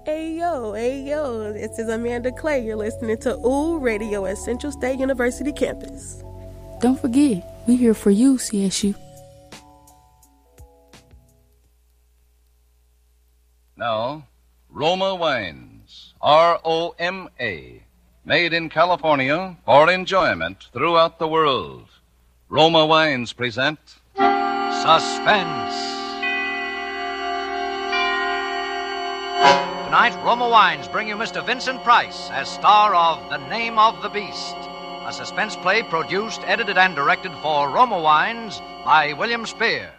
Hey yo, this is Amanda Clay. You're listening to OOH Radio at Central State University campus. Don't forget, we're here for you, CSU. Now, Roma Wines, R-O-M-A, made in California for enjoyment throughout the world. Roma Wines present Suspense. Tonight, Roma Wines bring you Mr. Vincent Price as star of The Name of the Beast, a suspense play produced, edited, and directed for Roma Wines by William Spear.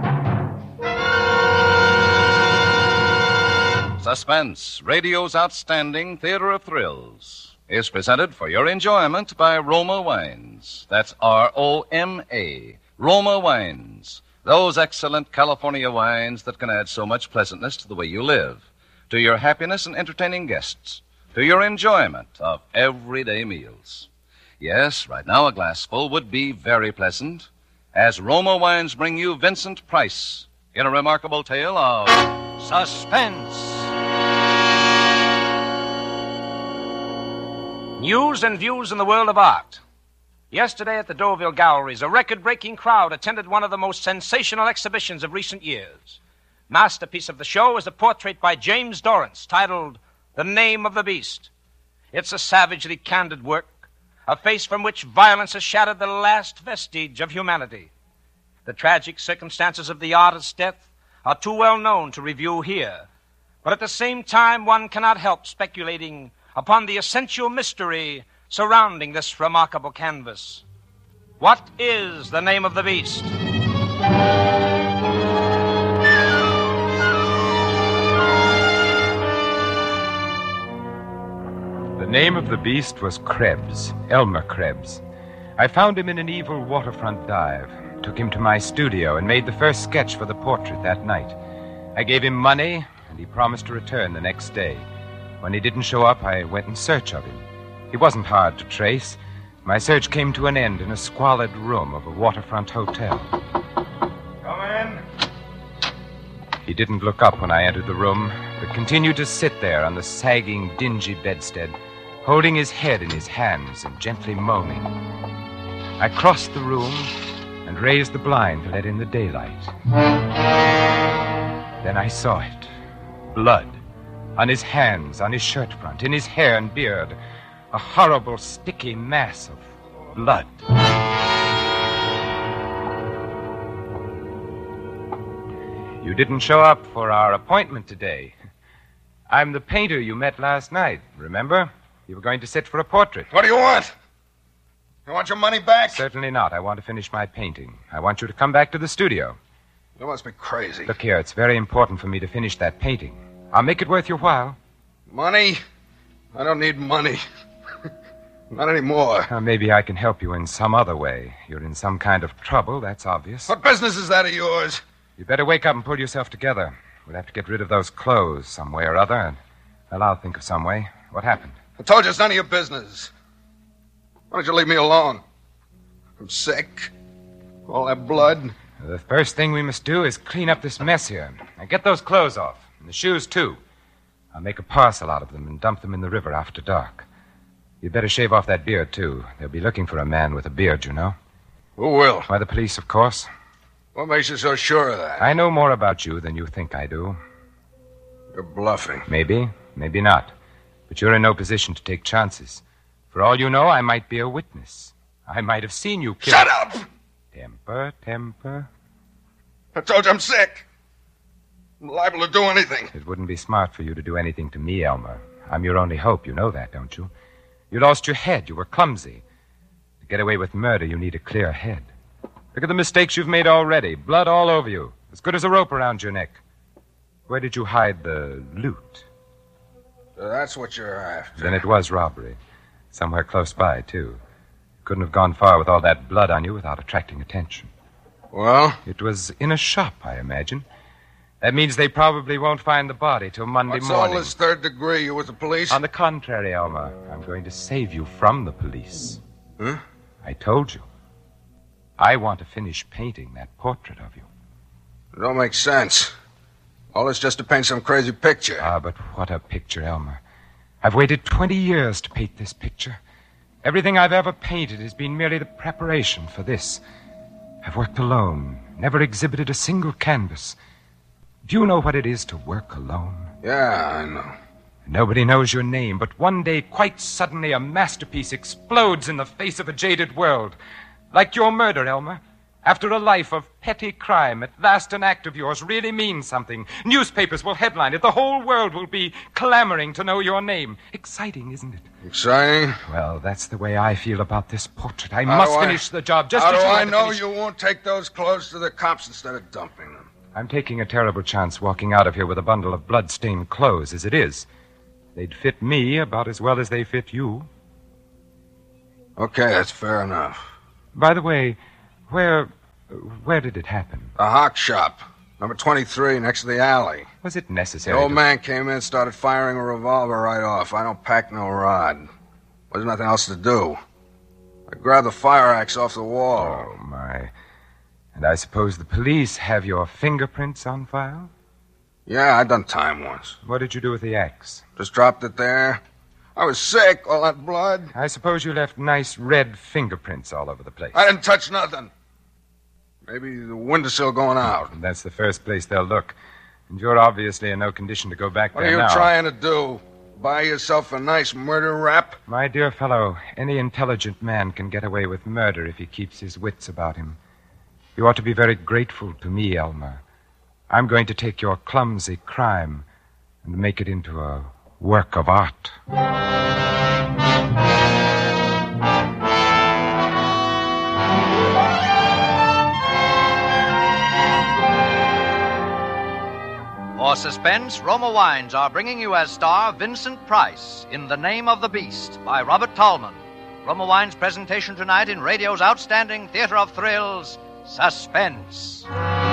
Suspense, radio's outstanding theater of thrills, is presented for your enjoyment by Roma Wines. That's R-O-M-A, Roma Wines. Those excellent California wines that can add so much pleasantness to the way you live, to your happiness and entertaining guests, to your enjoyment of everyday meals. Yes, right now a glassful would be very pleasant, as Roma Wines bring you Vincent Price in a remarkable tale of Suspense. News and views in the world of art. Yesterday at the Deauville Galleries, a record-breaking crowd attended one of the most sensational exhibitions of recent years. Masterpiece of the show is a portrait by James Dorrance titled The Name of the Beast. It's a savagely candid work, a face from which violence has shattered the last vestige of humanity. The tragic circumstances of the artist's death are too well known to review here, but at the same time one cannot help speculating upon the essential mystery surrounding this remarkable canvas. What is the name of the beast? The name of the beast was Krebs, Elmer Krebs. I found him in an evil waterfront dive, took him to my studio, and made the first sketch for the portrait that night. I gave him money, and he promised to return the next day. When he didn't show up, I went in search of him. He wasn't hard to trace. My search came to an end in a squalid room of a waterfront hotel. Come in. He didn't look up when I entered the room, but continued to sit there on the sagging, dingy bedstead, holding his head in his hands and gently moaning. I crossed the room and raised the blind to let in the daylight. Then I saw it. Blood. On his hands, on his shirt front, in his hair and beard. A horrible, sticky mass of blood. You didn't show up for our appointment today. I'm the painter you met last night, remember? You were going to sit for a portrait. What do you want? You want your money back? Certainly not. I want to finish my painting. I want you to come back to the studio. You must be crazy. Look here, it's very important for me to finish that painting. I'll make it worth your while. Money? I don't need money. Not anymore. Maybe I can help you in some other way. You're in some kind of trouble, that's obvious. What business is that of yours? You better wake up and pull yourself together. We'll have to get rid of those clothes some way or other. And, well, I'll think of some way. What happened? I told you it's none of your business. Why don't you leave me alone? I'm sick. All that blood. The first thing we must do is clean up this mess here. And get those clothes off. And the shoes, too. I'll make a parcel out of them and dump them in the river after dark. You'd better shave off that beard, too. They'll be looking for a man with a beard, you know. Who will? Why, the police, of course. What makes you so sure of that? I know more about you than you think I do. You're bluffing. Maybe, maybe not. But you're in no position to take chances. For all you know, I might be a witness. I might have seen you kill... Shut up! Temper. I told you I'm sick. I'm liable to do anything. It wouldn't be smart for you to do anything to me, Elmer. I'm your only hope. You know that, don't you? You lost your head. You were clumsy. To get away with murder, you need a clear head. Look at the mistakes you've made already. Blood all over you. As good as a rope around your neck. Where did you hide the loot? So that's what you're after. Then it was robbery. Somewhere close by, too. Couldn't have gone far with all that blood on you without attracting attention. Well? It was in a shop, I imagine. That means they probably won't find the body till Monday morning. What's all this third degree? You with the police? On the contrary, Elmer. I'm going to save you from the police. Huh? I told you. I want to finish painting that portrait of you. It don't make sense. All this just to paint some crazy picture. Ah, but what a picture, Elmer. I've waited 20 years to paint this picture. Everything I've ever painted has been merely the preparation for this. I've worked alone, never exhibited a single canvas. Do you know what it is to work alone? Yeah, I know. Nobody knows your name, but one day, quite suddenly, a masterpiece explodes in the face of a jaded world. Like your murder, Elmer. After a life of petty crime, at last an act of yours really means something. Newspapers will headline it. The whole world will be clamoring to know your name. Exciting, isn't it? Exciting? Well, that's the way I feel about this portrait. I must finish the job just as you How do I had to know finish. you won't take those clothes to the cops instead of dumping them? I'm taking a terrible chance walking out of here with a bundle of blood-stained clothes as it is. They'd fit me about as well as they fit you. Okay, that's fair enough. By the way, where did it happen? The Hawk Shop, number 23, next to the alley. Was it The necessary old to... man came in and started firing a revolver right off. I don't pack no rod. There's nothing else to do. I grabbed the fire axe off the wall. Oh, my. And I suppose the police have your fingerprints on file? Yeah, I done time once. What did you do with the axe? Just dropped it there. I was sick, all that blood. I suppose you left nice red fingerprints all over the place. I didn't touch nothing. Maybe the windowsill going out. And that's the first place they'll look. And you're obviously in no condition to go back What there are you now. trying to do? Buy yourself a nice murder rap? My dear fellow, any intelligent man can get away with murder if he keeps his wits about him. You ought to be very grateful to me, Elmer. I'm going to take your clumsy crime and make it into a work of art. For suspense, Roma Wines are bringing you as star Vincent Price in The Name of the Beast by Robert Tallman. Roma Wines' presentation tonight in radio's outstanding theater of thrills, Suspense.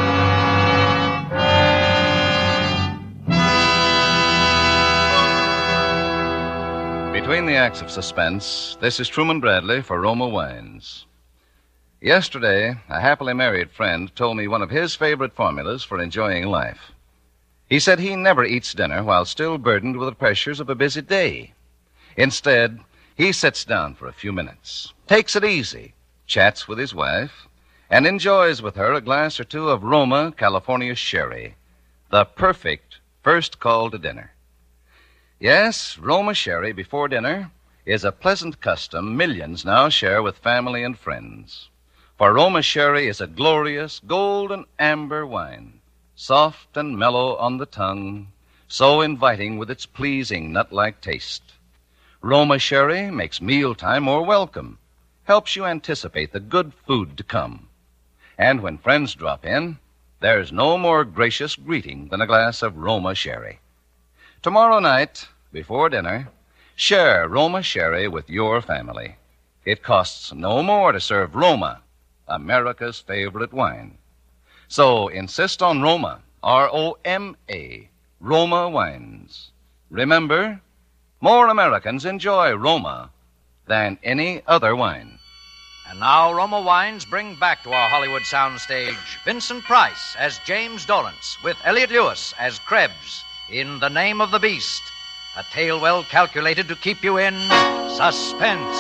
Between the acts of suspense, this is Truman Bradley for Roma Wines. Yesterday, a happily married friend told me one of his favorite formulas for enjoying life. He said he never eats dinner while still burdened with the pressures of a busy day. Instead, he sits down for a few minutes, takes it easy, chats with his wife, and enjoys with her a glass or two of Roma California Sherry, the perfect first call to dinner. Yes, Roma Sherry before dinner is a pleasant custom millions now share with family and friends. For Roma Sherry is a glorious golden amber wine, soft and mellow on the tongue, so inviting with its pleasing nut-like taste. Roma Sherry makes mealtime more welcome, helps you anticipate the good food to come. And when friends drop in, there's no more gracious greeting than a glass of Roma Sherry. Tomorrow night, before dinner, share Roma Sherry with your family. It costs no more to serve Roma, America's favorite wine. So insist on Roma, R-O-M-A, Roma Wines. Remember, more Americans enjoy Roma than any other wine. And now Roma Wines bring back to our Hollywood soundstage Vincent Price as James Dorrance with Elliot Lewis as Krebs in The Name of the Beast, a tale well calculated to keep you in suspense.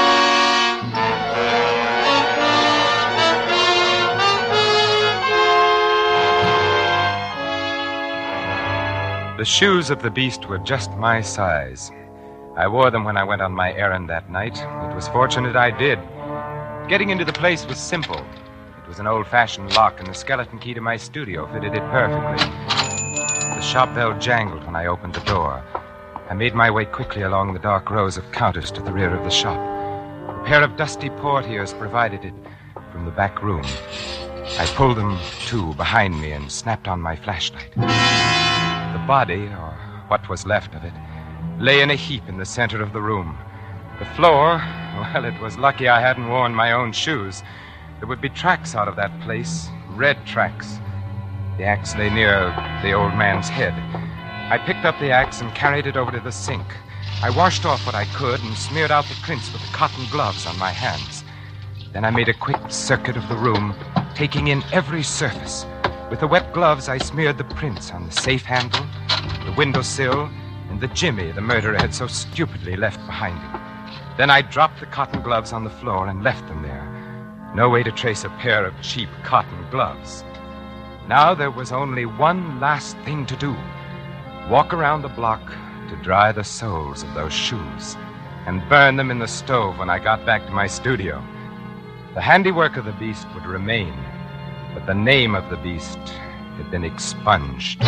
The shoes of the beast were just my size. I wore them when I went on my errand that night. It was fortunate I did. Getting into the place was simple. It was an old-fashioned lock, and the skeleton key to my studio fitted it perfectly. The shop bell jangled when I opened the door. I made my way quickly along the dark rows of counters to the rear of the shop. A pair of dusty portieres provided it from the back room. I pulled them to behind me and snapped on my flashlight. The body, or what was left of it, lay in a heap in the center of the room. The floor, well, it was lucky I hadn't worn my own shoes. There would be tracks out of that place, red tracks. The axe lay near the old man's head. I picked up the axe and carried it over to the sink. I washed off what I could and smeared out the prints with the cotton gloves on my hands. Then I made a quick circuit of the room, taking in every surface. With the wet gloves, I smeared the prints on the safe handle, the windowsill, and the jimmy the murderer had so stupidly left behind him. Then I dropped the cotton gloves on the floor and left them there. No way to trace a pair of cheap cotton gloves. Now there was only one last thing to do. Walk around the block to dry the soles of those shoes and burn them in the stove when I got back to my studio. The handiwork of the beast would remain, but the name of the beast had been expunged.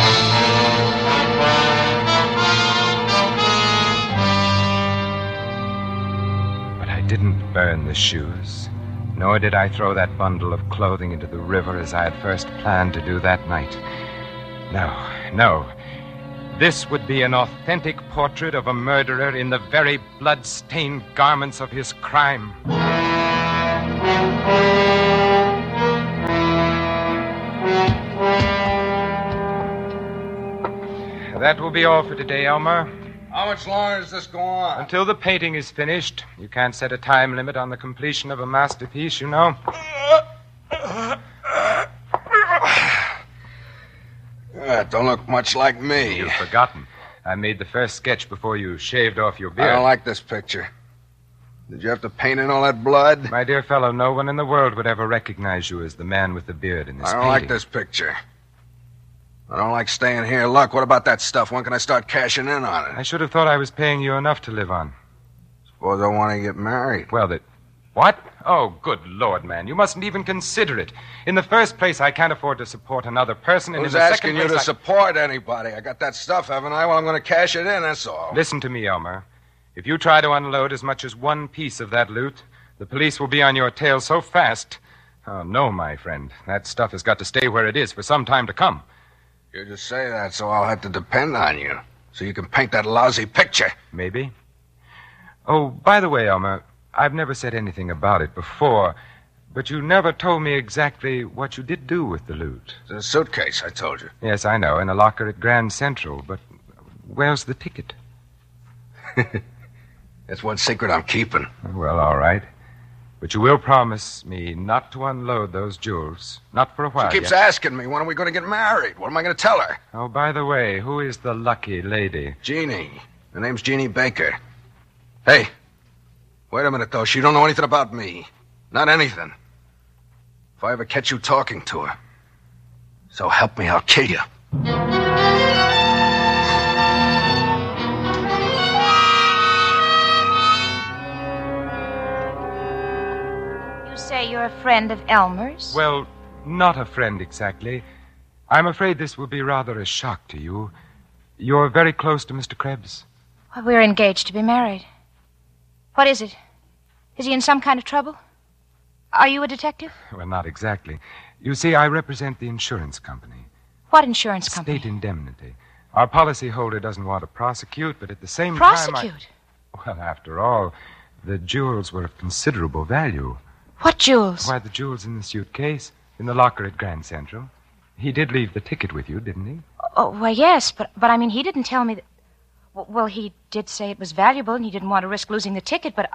But I didn't burn the shoes, nor did I throw that bundle of clothing into the river as I had first planned to do that night. No. This would be an authentic portrait of a murderer in the very blood-stained garments of his crime. That will be all for today, Elmer. How much longer does this go on? Until the painting is finished. You can't set a time limit on the completion of a masterpiece, you know. Don't look much like me. You've forgotten. I made the first sketch before you shaved off your beard. I don't like this picture. Did you have to paint in all that blood? My dear fellow, no one in the world would ever recognize you as the man with the beard in this I don't painting. like this picture. I don't like staying here. Look, what about that stuff? When can I start cashing in on it? I should have thought I was paying you enough to live on. Suppose I want to get married. Well, What? Oh, good Lord, man. You mustn't even consider it. In the first place, I can't afford to support another person, and Who's in the asking second you place, to support anybody? I got that stuff, haven't I? Well, I'm going to cash it in, that's all. Listen to me, Elmer. If you try to unload as much as one piece of that loot, the police will be on your tail so fast. Oh, no, my friend. That stuff has got to stay where it is for some time to come. You just say that, so I'll have to depend on you. So you can paint that lousy picture. Maybe. Oh, by the way, Elmer, I've never said anything about it before, but you never told me exactly what you did do with the loot. It's in a suitcase, I told you. Yes, I know, in a locker at Grand Central, but where's the ticket? That's one secret I'm keeping. Well, all right. But you will promise me not to unload those jewels. Not for a while. She keeps asking me, when are we going to get married? What am I going to tell her? Oh, by the way, who is the lucky lady? Jeannie. Her name's Jeannie Baker. Hey, wait a minute, though. She don't know anything about me. Not anything. If I ever catch you talking to her, so help me, I'll kill you. You say you're a friend of Elmer's? Well, not a friend exactly. I'm afraid this will be rather a shock to you. You're very close to Mr. Krebs. Well, we're engaged to be married. What is it? Is he in some kind of trouble? Are you a detective? Well, not exactly. You see, I represent the insurance company. What insurance company? State indemnity. Our policyholder doesn't want to prosecute, but at the same Prosecute? time... Well, after all, the jewels were of considerable value. What jewels? Why, the jewels in the suitcase, in the locker at Grand Central. He did leave the ticket with you, didn't he? Oh, well, yes, but I mean, he didn't tell me that... Well, he did say it was valuable and he didn't want to risk losing the ticket, but...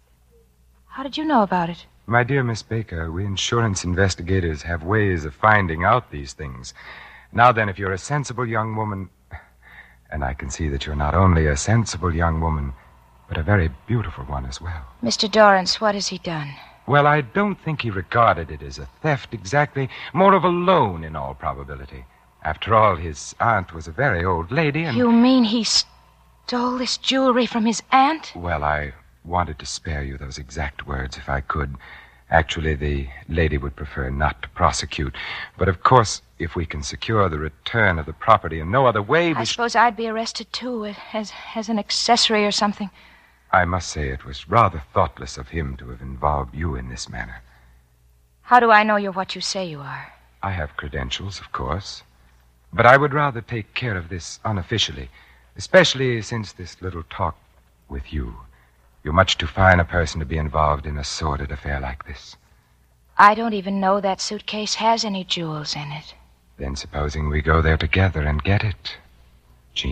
How did you know about it? My dear Miss Baker, we insurance investigators have ways of finding out these things. Now then, if you're a sensible young woman... And I can see that you're not only a sensible young woman, but a very beautiful one as well. Mr. Dorrance, what has he done? Well, I don't think he regarded it as a theft exactly. More of a loan, in all probability. After all, his aunt was a very old lady, and... You mean he stole this jewelry from his aunt? Well, I wanted to spare you those exact words if I could. Actually, the lady would prefer not to prosecute. But, of course, if we can secure the return of the property in no other way... I suppose I'd be arrested, too, as an accessory or something. I must say it was rather thoughtless of him to have involved you in this manner. How do I know you're what you say you are? I have credentials, of course. But I would rather take care of this unofficially, especially since this little talk with you. You're much too fine a person to be involved in a sordid affair like this. I don't even know that suitcase has any jewels in it. Then supposing we go there together and get it.